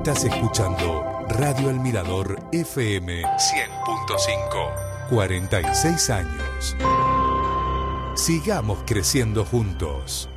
Estás escuchando Radio El Mirador FM 100.5. 46 años. Sigamos creciendo juntos.